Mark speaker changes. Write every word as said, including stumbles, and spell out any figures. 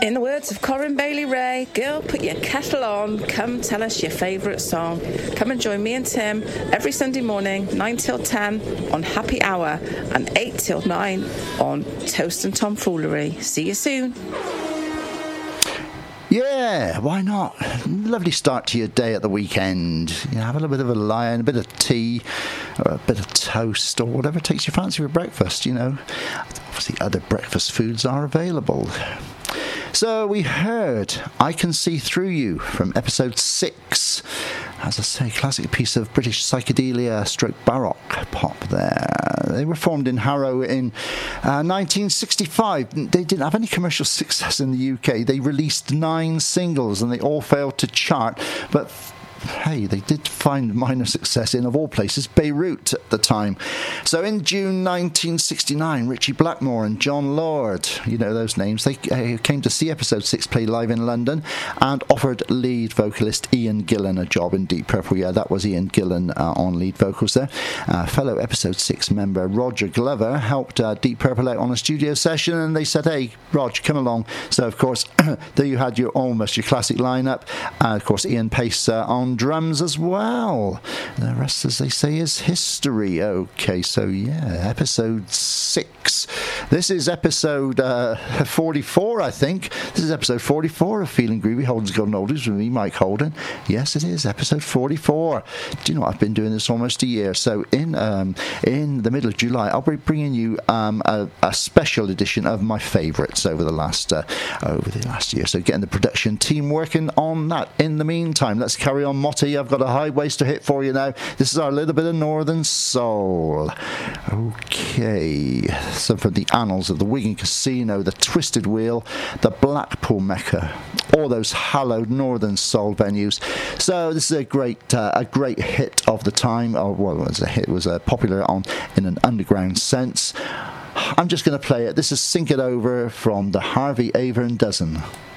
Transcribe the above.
Speaker 1: In the words of Corinne Bailey Ray, girl, put your kettle on, come tell us your favourite song. Come and join me and Tim every Sunday morning, nine till ten on Happy Hour and eight till nine on Toast and Tomfoolery. See you soon.
Speaker 2: Yeah, why not? Lovely start to your day at the weekend. You know, have a little bit of a lie in, a bit of tea, or a bit of toast, or whatever takes your fancy for breakfast, you know. Obviously, other breakfast foods are available. So we heard I Can See Through You from episode six. As I say, classic piece of British psychedelia stroke baroque pop there. They were formed in Harrow in uh, nineteen sixty-five. They didn't have any commercial success in the U K. They released nine singles and they all failed to chart. But hey, they did find minor success in, of all places, Beirut at the time. So in June nineteen sixty-nine, Richie Blackmore and John Lord, you know those names, they uh, came to see episode six play live in London and offered lead vocalist Ian Gillan a job in Deep Purple. Yeah, that was Ian Gillan uh, on lead vocals there. Uh, fellow episode six member Roger Glover helped uh, Deep Purple out on a studio session, and they said, hey, Rog, come along. So, of course, there you had your almost your classic lineup. Uh, of course, Ian Pace uh, on drums as well. The rest, as they say, is history. Okay, so yeah, episode six. This is episode uh, forty-four, I think. This is episode forty-four of Feeling Groovy, Holden's Golden Oldies with me, Mike Holden. Yes, it is episode forty-four. Do you know, I've been doing this almost a year. So in um, in the middle of July, I'll be bringing you um, a, a special edition of my favourites over the last uh, over the last year. So getting the production team working on that. In the meantime, let's carry on. Motti, I've got a high waster hit for you now. This is our little bit of Northern Soul. Okay, so from the annals of the Wigan Casino, the Twisted Wheel, the Blackpool Mecca, all those hallowed Northern Soul venues. So this is a great, uh, a great hit of the time. Oh, well, it was a hit. It was uh, popular on in an underground sense. I'm just going to play it. This is Sink It Over from the Harvey Avern Dozen.